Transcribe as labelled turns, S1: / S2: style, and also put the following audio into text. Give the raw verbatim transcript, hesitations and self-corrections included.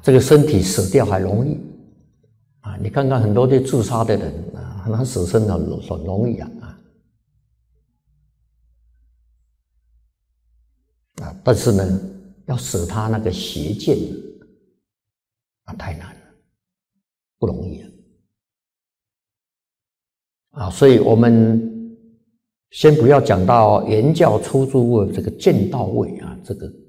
S1: 这个身体死掉还容易啊！你看看很多的自杀的人啊，他死生很很容易啊啊！但是呢，要使他那个邪见啊，太难了，不容易啊！啊，所以我们先不要讲到言教出诸位这个见到位啊，这个